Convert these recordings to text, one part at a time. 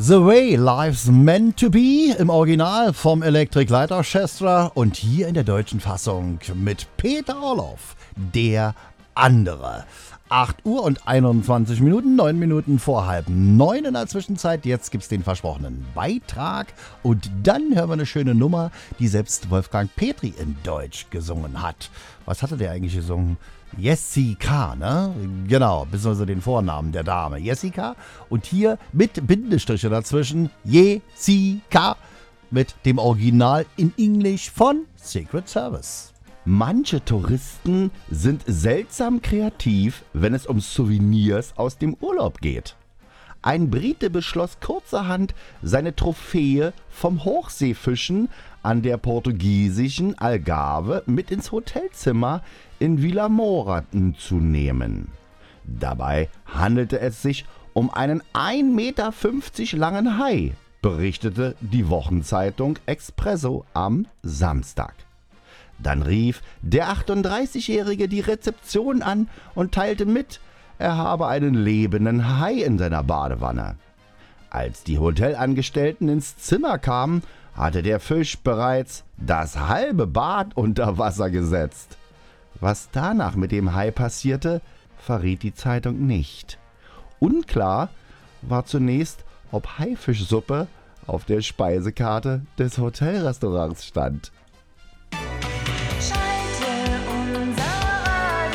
The Way Life's Meant to Be im Original vom Electric Light Orchestra und hier in der deutschen Fassung mit Peter Orloff, der andere. 8 Uhr und 21 Minuten, 9 Minuten vor 8:30 in der Zwischenzeit. Jetzt gibt's den versprochenen Beitrag und dann hören wir eine schöne Nummer, die selbst Wolfgang Petri in Deutsch gesungen hat. Was hatte der eigentlich gesungen? Jessica, ne? Genau, beziehungsweise den Vornamen der Dame. Jessica und hier mit Bindestriche dazwischen Jessica mit dem Original in Englisch von Secret Service. Manche Touristen sind seltsam kreativ, wenn es um Souvenirs aus dem Urlaub geht. Ein Brite beschloss kurzerhand, seine Trophäe vom Hochseefischen an der portugiesischen Algarve mit ins Hotelzimmer in Vilamora zu nehmen. Dabei handelte es sich um einen 1,50 Meter langen Hai, berichtete die Wochenzeitung Expresso am Samstag. Dann rief der 38-Jährige die Rezeption an und teilte mit, er habe einen lebenden Hai in seiner Badewanne. Als die Hotelangestellten ins Zimmer kamen, hatte der Fisch bereits das halbe Bad unter Wasser gesetzt. Was danach mit dem Hai passierte, verriet die Zeitung nicht. Unklar war zunächst, ob Haifischsuppe auf der Speisekarte des Hotelrestaurants stand.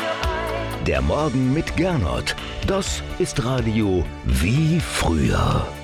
Der Morgen mit Gernot, das ist Radio wie früher.